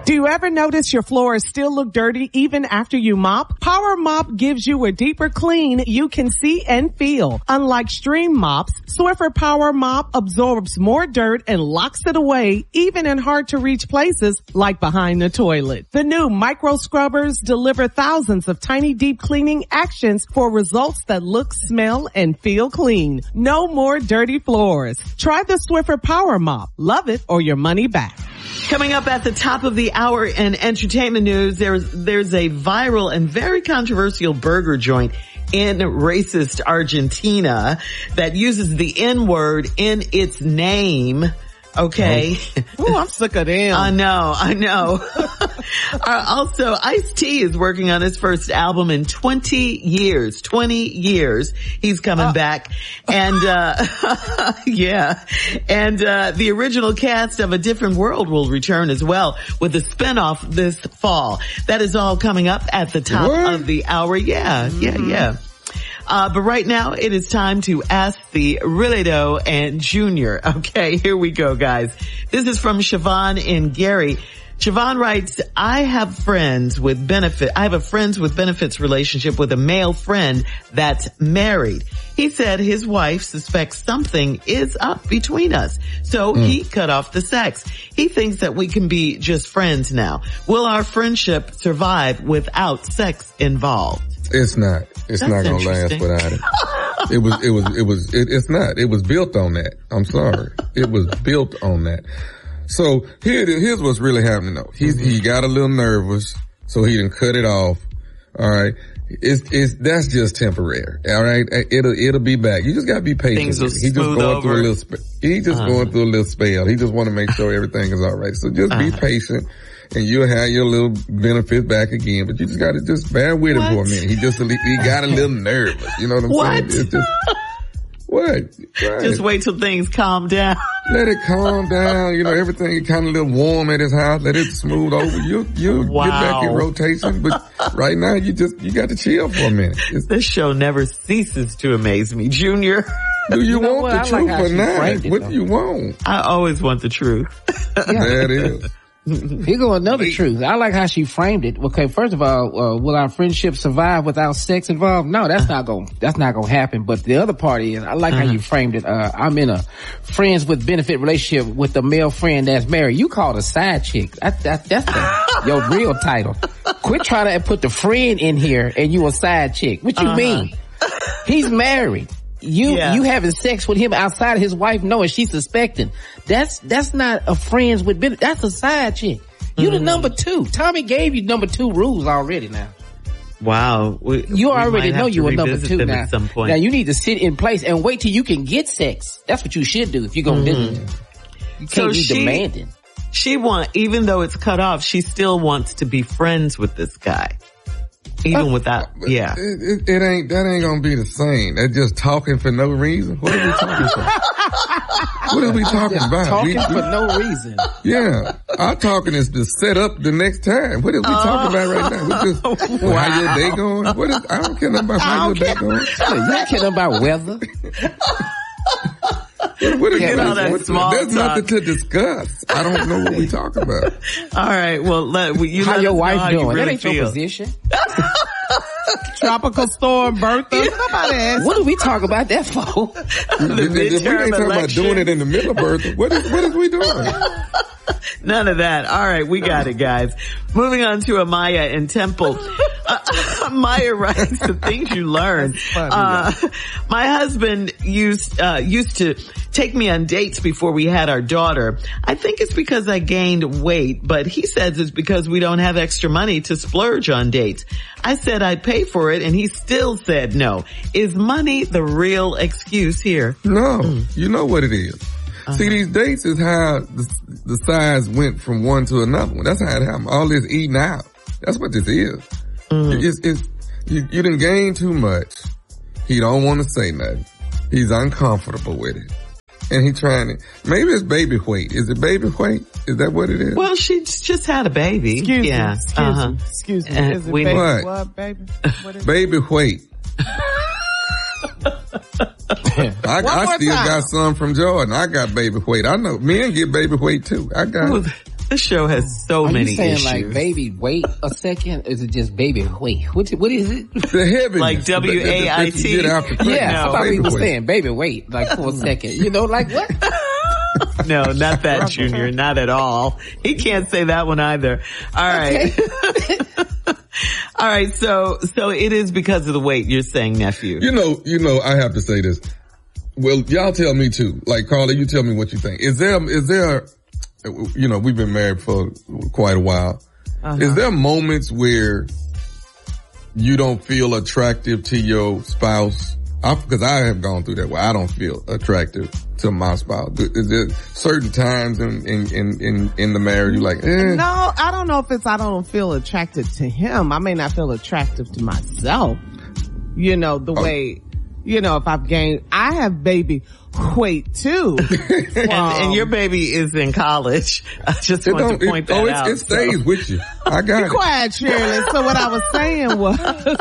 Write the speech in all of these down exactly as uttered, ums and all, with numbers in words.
Do you ever notice your floors still look dirty even after you mop? Power Mop gives you a deeper clean you can see and feel. Unlike Stream mops, Swiffer Power Mop absorbs more dirt and locks it away even in hard to reach places like behind the toilet. The new micro scrubbers deliver thousands of tiny deep cleaning actions for results that look, smell, and feel clean. No more dirty floors. Try the Swiffer Power Mop. Love it or your money back. Coming up at the top of the hour in entertainment news, there's there's a viral and very controversial burger joint in racist Argentina that uses the N-word in its name. Okay. Oh, I'm sick of them. I know, I know. uh, also, Ice-T is working on his first album in twenty years. twenty years. He's coming uh, back. And, uh, yeah. And, uh, the original cast of A Different World will return as well with a spinoff this fall. That is all coming up at the top what? of the hour. Yeah, mm-hmm. yeah, yeah. Uh, but right now it is time to ask the Realito and Junior. Okay, here we go, guys. This is from Siobhan in Gary. Siobhan writes, I have friends with benefit, I have a friends with benefits relationship with a male friend that's married. He said his wife suspects something is up between us. So mm. he cut off the sex. He thinks that we can be just friends now. Will our friendship survive without sex involved? It's not. It's That's not gonna last without it. It was, it was, it was, it, it's not. It was built on that. I'm sorry. It was built on that. So here, here's what's really happening though. He's, mm-hmm. he got a little nervous, so he didn't cut it off. All right. It's, it's, that's just temporary. All right. It'll, it'll be back. You just gotta be patient. Things will he just smooth going over. through a little, spe- he just uh-huh. going through a little spell. He just want to make sure everything is all right. So just uh-huh. be patient. And you'll have your little benefits back again, but you just gotta just bear with him for a minute. He just, he got a little nervous. You know what I'm what? saying? It's just, what? Right. Just wait till things calm down. Let it calm down. You know, everything kind of a little warm at his house. Let it smooth over. You'll, you'll wow. get back in rotation. But right now, you just, you got to chill for a minute. It's, this show never ceases to amaze me, Junior. Do you, you know want what? the I truth like or not? What do you want? I always want the truth. Yeah. There it is. Here go another truth. I like how she framed it. Okay, first of all, uh, will our friendship survive without sex involved? No, that's not going that's not going to happen. But the other part is, I like uh-huh. how you framed it. Uh, I'm in a friends with benefit relationship with a male friend that's married. You called a side chick. That, that, that's the, your real title. Quit trying to put the friend in here and you a side chick. What you uh-huh. mean? He's married. You, yeah. you having sex with him outside of his wife knowing she's suspecting. That's, that's not a friends with benefit. That's a side chick. You mm-hmm. the number two. Tommy gave you number two rules already now. Wow. We, you we already know you a number two now. At some point. Now you need to sit in place and wait till you can get sex. That's what you should do if you're gonna mm-hmm. do it. You can't so be she, demanding. She want, even though it's cut off, she still wants to be friends with this guy. Even uh, without, yeah. It, it, it ain't, that ain't gonna be the same. They're just talking for no reason. What are we talking about? What are we talking about? Talking we, for we, no reason. Yeah. Our talking is to set up the next time. What are we uh, talking about right now? We just, well, wow. How your day going? What is, I don't care nothing about how your day going. You don't care nothing about weather. What is all that what, small there's talk. Nothing to discuss. I don't know what we talking about. All right. Well, let, you how let your us wife know how doing? you really That ain't feel. your position. Tropical storm Bertha. Somebody asked. What do we talk about that for? The if we ain't talking election. about doing it in the middle of Bertha, what is, what is we doing? None of that. All right, we got it, guys. Moving on to Amaya in Temple. Uh, Amaya writes the things you learn. Uh, my husband used, uh, used to take me on dates before we had our daughter. I think it's because I gained weight, but he says it's because we don't have extra money to splurge on dates. I said I'd pay for it and he still said no. Is money the real excuse here? No, mm. You know what it is. Uh-huh. See, these dates is how the, the size went from one to another one. That's how it happened. All this eating out. That's what this is. Mm-hmm. It's, it's, you, you done gained too much. He don't want to say nothing. He's uncomfortable with it. And he trying to, maybe it's baby weight. Is it baby weight? Is that what it is? Well, she just had a baby. Excuse yeah. me. Excuse uh-huh. me. Excuse me. Uh, is it we, baby what? what, baby? What is baby weight. I, I still time. got some from Jordan. I got baby weight. I know men get baby weight too. I got Ooh, it. This show has so Are many you saying issues. like, baby, wait a second? Is it just baby, wait? What, what is it? The heaviness. Like W A I T. that you get after pregnant. Yeah, No. I thought he was Baby saying, baby, wait, like for a second. You know, like what? No, not that, Junior. Not at all. He can't say that one either. All right. All right. So, so it is because of the weight, you're saying, nephew. You know, you know, I have to say this. Well, y'all tell me too. Like, Carla, you tell me what you think. Is there, is there, you know, we've been married for quite a while. Uh-huh. Is there moments where you don't feel attractive to your spouse? Because I, I have gone through that where I don't feel attractive to my spouse. Is there certain times in, in, in, in, in the marriage you're like, eh? No, I don't know if it's I don't feel attracted to him. I may not feel attractive to myself. You know, the oh. way, you know, if I've gained, I have baby weight too. and, and your baby is in college. I just it want to point it, that oh, out. It stays so. with you. I got Be it. quiet, Shirley. So what I was saying was,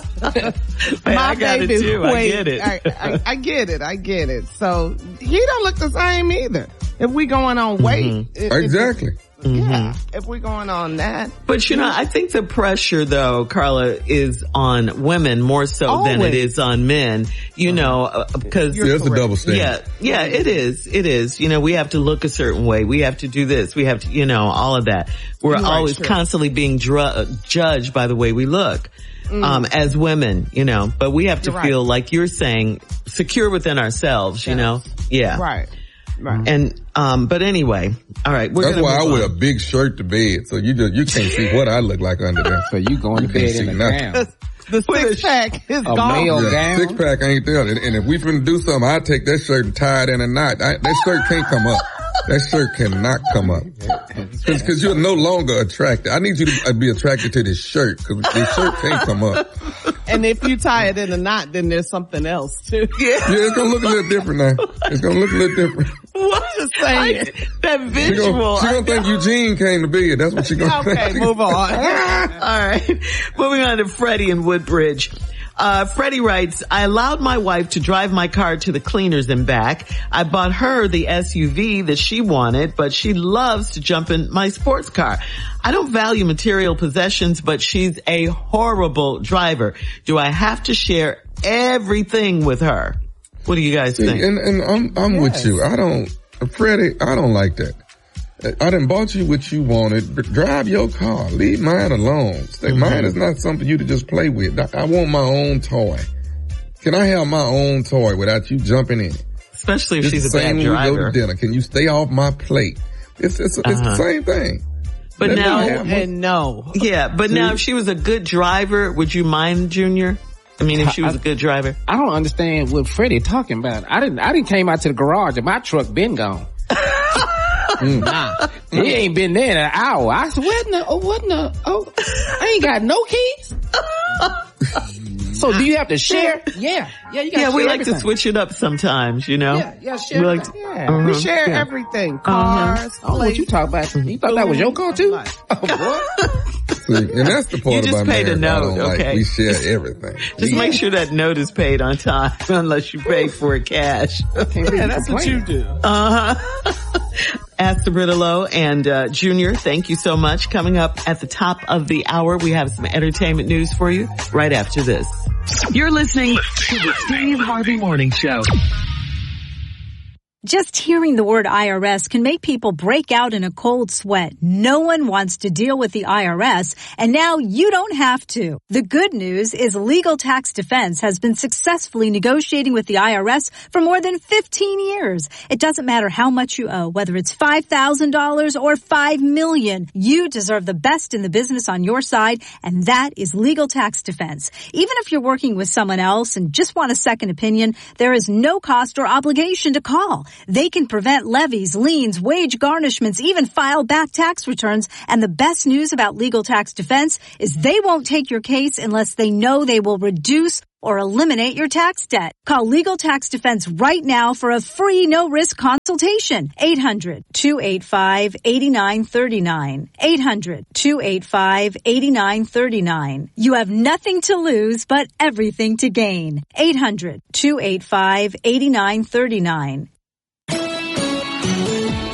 hey, my I got baby it too. weight, I get it. I, I, I get it. I get it. So he don't look the same either. If we going on weight. Mm-hmm. If, exactly. If yeah. If we're going on that. But you know, I think the pressure though, Carla, is on women more so Always. than it is on men, you know, uh, because. Yeah, it's a double standard. Yeah, yeah, it is. It is. You know, we have to look a certain way. We have to do this. We have to, you know, all of that. We're You're always right, sure. constantly being dr- judged by the way we look. Mm. Um, as women, you know, but we have to you're feel right. like you're saying secure within ourselves, you yes. know? Yeah. Right. Right. And, um, but anyway, all right. We're That's gonna why I move wear on. a big shirt to bed, so you just, you can't see what I look like under there. So you going to You can't bed in see a nothing. gown. The six pack is A gone. male Yeah, gown? six pack ain't there. And, and if we finna do something, I take that shirt and tie it in a knot. I, that shirt can't come up. That shirt cannot come up. Cause, cause you're no longer attracted. I need you to be attracted to this shirt, cause this shirt can't come up. And if you tie it in a knot, then there's something else too. Yeah. Yeah, it's gonna look a little different now. It's gonna look a little different. What? Just saying. I, that She visual. gonna, she gonna think Eugene came to bed. That's what she gonna Okay, think. move on. All right. Moving on to Freddie in Woodbridge. Uh, Freddie writes, I allowed my wife to drive my car to the cleaners and back. I bought her the S U V that she wanted, but she loves to jump in my sports car. I don't value material possessions, but she's a horrible driver. Do I have to share everything with her? What do you guys See, think? and, and I'm, I'm Yes. with you. I don't, Freddie, I don't like that. I done bought you what you wanted. Drive your car. Leave mine alone. Stay, Mm-hmm. Mine is not something you to just play with. I, I want my own toy. Can I have my own toy without you jumping in it? Especially if It's she's a the same bad when we go driver. to dinner. Can you stay off my plate? It's, it's, it's Uh-huh. the same thing. But Let me now, have my- And no. yeah, but now if she was a good driver, would you mind, Junior? I mean, if she was a good driver. I don't understand what Freddie talking about. I didn't, I didn't came out to the garage and my truck been gone. Mm. Nah, he ain't been there in an hour. I said, what in the, oh, what in the, oh, I ain't got no keys. So do you have to share? Yeah, yeah, you got Yeah, to we share like to everything. switch it up sometimes, you know? Yeah, yeah, share We like everything. Yeah. Uh-huh. We share Yeah. everything. Cars, I don't know what you talk about. You thought that was your car too? Oh, boy. See, and that's the part You just about paid a marriage I note, don't like. okay. We share everything. Just make sure that note is paid on time unless you pay for it cash. Yeah, that's what you do. Uh-huh. Asteridolo and uh, Junior, thank you so much. Coming up at the top of the hour, we have some entertainment news for you right after this. You're listening to the Steve Harvey Morning Show. Just hearing the word I R S can make people break out in a cold sweat. No one wants to deal with the I R S, and now you don't have to. The good news is Legal Tax Defense has been successfully negotiating with the I R S for more than fifteen years. It doesn't matter how much you owe, whether it's five thousand dollars or five million dollars. You deserve the best in the business on your side, and that is Legal Tax Defense. Even if you're working with someone else and just want a second opinion, there is no cost or obligation to call. They can prevent levies, liens, wage garnishments, even file back tax returns. And the best news about Legal Tax Defense is they won't take your case unless they know they will reduce or eliminate your tax debt. Call Legal Tax Defense right now for a free no-risk consultation. eight hundred, two eight five, eight nine three nine. eight hundred, two eight five, eight nine three nine. You have nothing to lose but everything to gain. eight hundred, two eight five, eight nine three nine.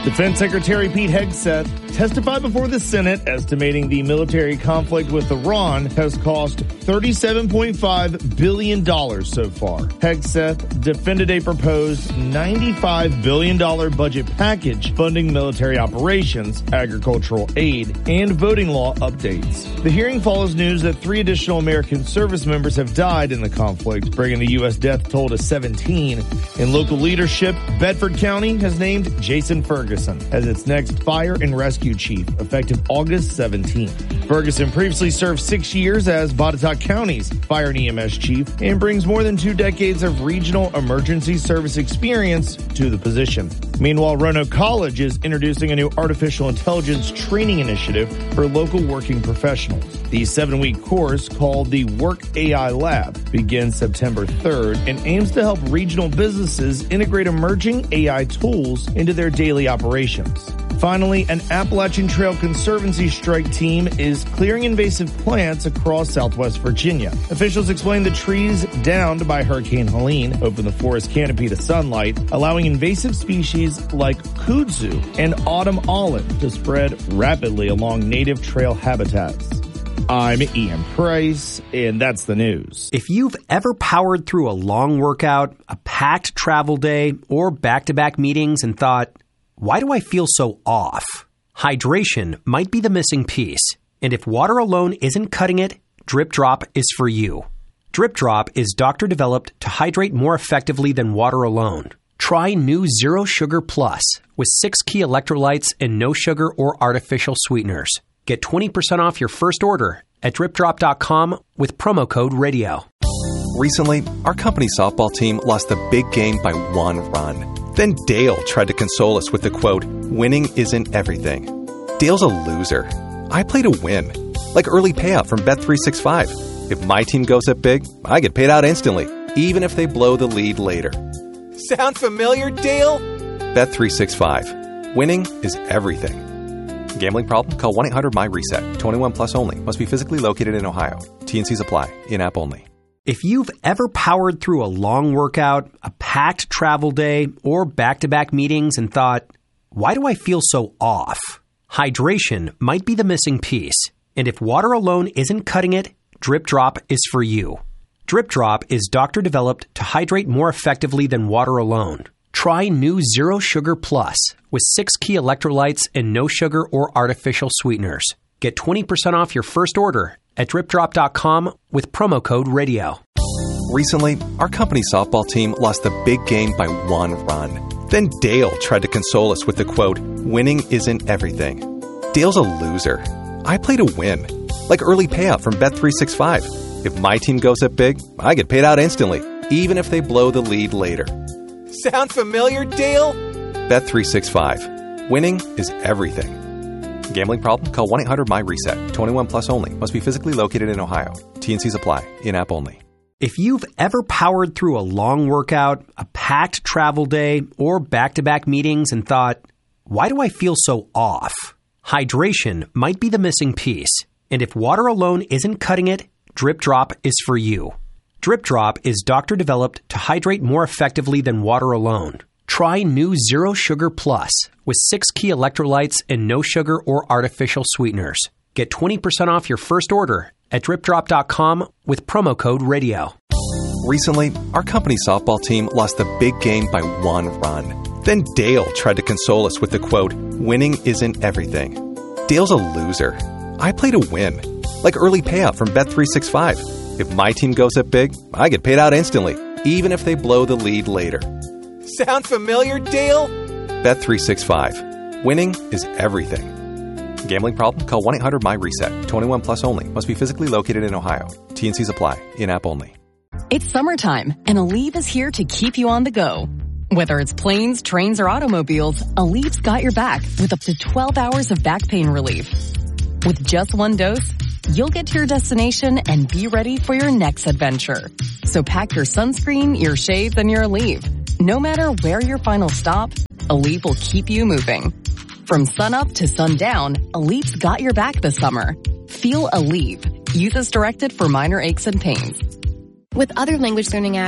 Defense Secretary Pete Hegseth testified before the Senate, estimating the military conflict with Iran has cost thirty-seven point five billion dollars so far. Hegseth defended a proposed ninety-five billion dollars budget package funding military operations, agricultural aid, and voting law updates. The hearing follows news that three additional American service members have died in the conflict, bringing the U S death toll to seventeen. In local leadership, Bedford County has named Jason Ferguson as its next fire and rescue chief, effective August seventeenth. Ferguson previously served six years as Botetourt County's fire and E M S chief and brings more than two decades of regional emergency service experience to the position. Meanwhile, Roanoke College is introducing a new artificial intelligence training initiative for local working professionals. The seven-week course, called the Work A I Lab, begins September third and aims to help regional businesses integrate emerging A I tools into their daily operations. Finally, an Appalachian Trail Conservancy strike team is clearing invasive plants across southwest Virginia. Officials explain the trees downed by Hurricane Helene open the forest canopy to sunlight, allowing invasive species like kudzu and autumn olive to spread rapidly along native trail habitats. I'm Ian Price, and that's the news. If you've ever powered through a long workout, a packed travel day, or back-to-back meetings and thought, why do I feel so off? Hydration might be the missing piece. And if water alone isn't cutting it, Drip Drop is for you. Drip Drop is doctor-developed to hydrate more effectively than water alone. Try new Zero Sugar Plus with six key electrolytes and no sugar or artificial sweeteners. Get twenty percent off your first order at drip drop dot com with promo code radio. Recently, our company softball team lost the big game by one run. Then Dale tried to console us with the quote, "Winning isn't everything." Dale's a loser. I play to win. Like early payout from Bet three sixty-five. If my team goes up big, I get paid out instantly, even if they blow the lead later. Sound familiar, Dale? Bet three sixty-five. Winning is everything. Gambling problem? Call one eight hundred M Y reset. twenty-one plus only. Must be physically located in Ohio. T N Cs apply. In-app only. If you've ever powered through a long workout, a packed travel day, or back-to-back meetings and thought, why do I feel so off? Hydration might be the missing piece. And if water alone isn't cutting it, Drip Drop is for you. Drip Drop is doctor-developed to hydrate more effectively than water alone. Try new Zero Sugar Plus with six key electrolytes and no sugar or artificial sweeteners. Get twenty percent off your first order at drip drop dot com with promo code radio. Recently, our company softball team lost the big game by one run. Then Dale tried to console us with the quote, "Winning isn't everything." Dale's a loser. I play to win. Like early payout from Bet three sixty-five. If my team goes up big, I get paid out instantly, even if they blow the lead later. Sound familiar, Dale? Bet three sixty-five. Winning is everything. Gambling problem? Call one eight hundred M Y reset. twenty-one plus only. Must be physically located in Ohio. T N Cs apply. In-app only. If you've ever powered through a long workout, a packed travel day, or back-to-back meetings and thought, why do I feel so off? Hydration might be the missing piece. And if water alone isn't cutting it, Drip Drop is for you. Drip Drop is doctor-developed to hydrate more effectively than water alone. Try new Zero Sugar Plus with six key electrolytes and no sugar or artificial sweeteners. Get twenty percent off your first order at drip drop dot com with promo code radio. Recently, our company softball team lost the big game by one run. Then Dale tried to console us with the quote, "Winning isn't everything." Dale's a loser. I play to win. Like early payout from Bet three sixty-five. If my team goes up big, I get paid out instantly, even if they blow the lead later. Sound familiar, Dale? Bet three sixty-five. Winning is everything. Gambling problem? Call one eight hundred M Y reset. twenty-one plus only. Must be physically located in Ohio. T N Cs apply. In-app only. It's summertime, and Aleve is here to keep you on the go. Whether it's planes, trains, or automobiles, Aleve's got your back with up to twelve hours of back pain relief. With just one dose, you'll get to your destination and be ready for your next adventure. So pack your sunscreen, your shades, and your Aleve. No matter where your final stop, Aleve will keep you moving. From sunup to sundown, Aleve's got your back this summer. Feel Aleve. Use as directed for minor aches and pains. With other language learning apps,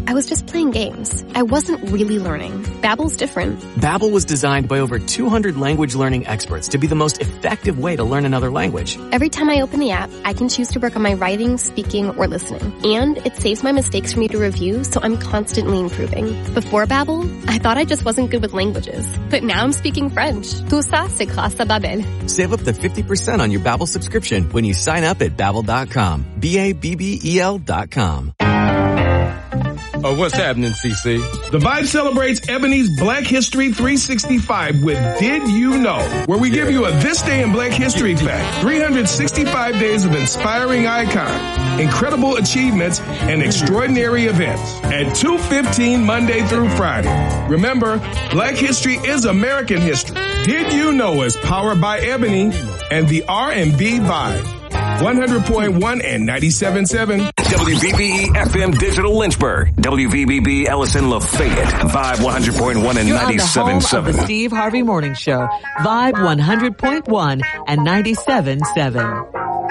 I was just playing games. I wasn't really learning. Babbel's different. Babbel was designed by over two hundred language learning experts to be the most effective way to learn another language. Every time I open the app, I can choose to work on my writing, speaking, or listening. And it saves my mistakes for me to review, so I'm constantly improving. Before Babbel, I thought I just wasn't good with languages. But now I'm speaking French. Tout ça, c'est grâce à Babbel. Save up to fifty percent on your Babbel subscription when you sign up at Babbel dot com. B A B B E L dot com. Oh, what's happening, C C? The Vibe celebrates Ebony's Black History three sixty-five with Did You Know? Where we give you a This Day in Black History fact. three hundred sixty-five days of inspiring icons, incredible achievements, and extraordinary events. At two fifteen Monday through Friday. Remember, Black History is American history. Did You Know is powered by Ebony and the R and B Vibe. one hundred point one and ninety-seven point seven. W V B E F M Digital Lynchburg. W V B B Ellison Lafayette. Vibe one hundred point one and ninety-seven point seven. You're on the home of the Steve Harvey Morning Show. Vibe one hundred point one and ninety-seven point seven.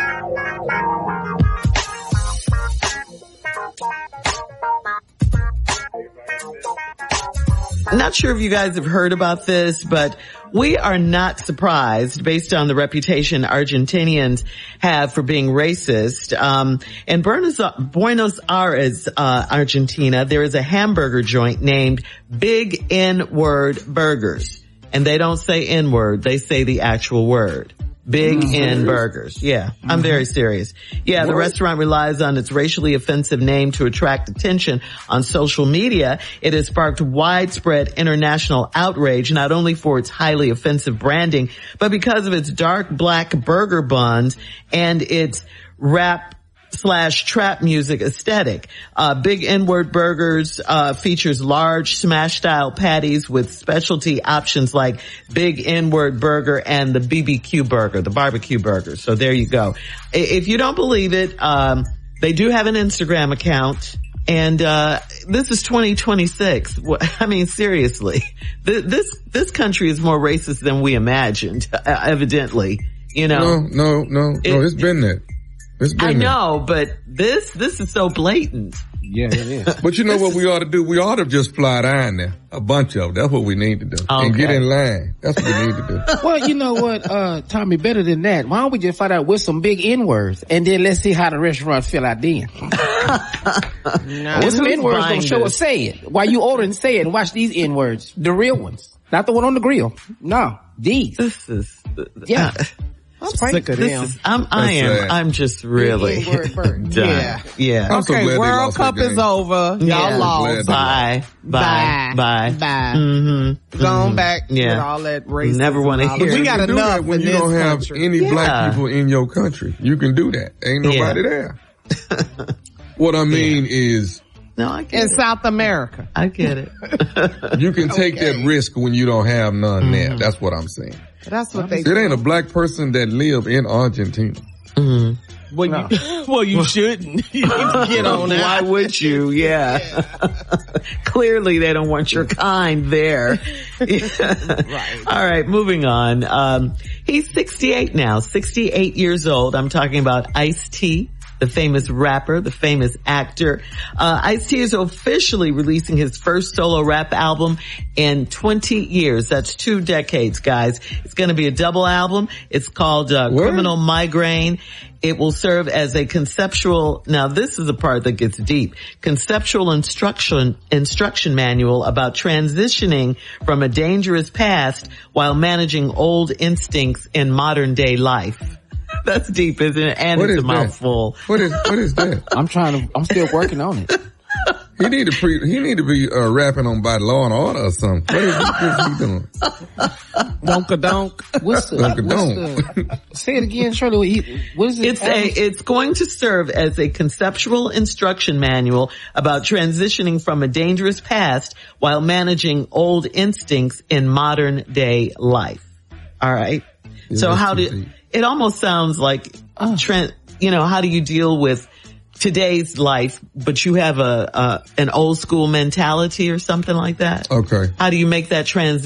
Not sure if you guys have heard about this, but we are not surprised based on the reputation Argentinians have for being racist. Um, in Buenos, Buenos Aires, uh, Argentina, there is a hamburger joint named Big N-Word Burgers. And they don't say N-word, they say the actual word. Big mm-hmm. N Burgers. Yeah, mm-hmm. I'm very serious. Yeah, the restaurant relies on its racially offensive name to attract attention on social media. It has sparked widespread international outrage, not only for its highly offensive branding, but because of its dark black burger buns and its rap slash trap music aesthetic. Uh, Big N-Word Burgers, uh, features large smash style patties with specialty options like Big N-Word Burger and the B B Q burger, the barbecue burger. So there you go. If you don't believe it, um, they do have an Instagram account. And, uh, this is twenty twenty-six. I mean, seriously, this, this country is more racist than we imagined, evidently. You know? No, no, no, no, it's been there. I know, but this, this is so blatant. Yeah, it is. But you know what we ought to do? We ought to just fly down there. A bunch of them. That's what we need to do. Okay. And get in line. That's what we need to do. Well, you know what, uh, Tommy, better than that. Why don't we just find out with some big N-words and then let's see how the restaurant fill out then. No, what some N-words gonna show us say it. While you ordering, say it and watch these N-words. The real ones. Not the one on the grill. No, these. This is, yeah. Uh, I'm sick of them. Is, I'm, I am, sad. I'm just really done. Yeah. Yeah. I'm so okay, glad World Cup is over. Y'all yeah. lost. Bye. Bye. Bye. Bye. Mm-hmm. Going mm-hmm. back yeah. with all that racism. Never want to hear We it. got you enough when in you this don't have country. any yeah. black people in your country. You can do that. Ain't nobody yeah. there. What I mean yeah. is, no, I get in it. South America. I get it. You can take okay. that risk when you don't have none mm-hmm. there. That's what I'm saying. That's what they It ain't a black person that live in Argentina. Mm-hmm. Well, no. you, well, you shouldn't. You need to get on that. Why would you? Yeah. yeah. Clearly they don't want your kind there. Right. All right, moving on. Um, he's sixty-eight now, sixty-eight years old. I'm talking about Ice-T, the famous rapper, the famous actor. Uh, Ice-T is officially releasing his first solo rap album in twenty years. That's two decades, guys. It's going to be a double album. It's called uh, Criminal Migraine. It will serve as a conceptual, now this is the part that gets deep, conceptual instruction, instruction manual about transitioning from a dangerous past while managing old instincts in modern day life. That's deep, isn't it? And what it's is a mouthful. That? What is, what is that? I'm trying to, I'm still working on it. He need to pre, he need to be, uh, rapping on by Law and Order or something. What is, what is he doing? Donka-donk. What's the, Donka-donk. what's the, say it again, Shirley. What is it? It's a, it's going to serve as a conceptual instruction manual about transitioning from a dangerous past while managing old instincts in modern day life. All right. Yeah, so how do, it almost sounds like, oh. Trent, you know, how do you deal with today's life, but you have a, a an old school mentality or something like that? Okay. How do you make that transition?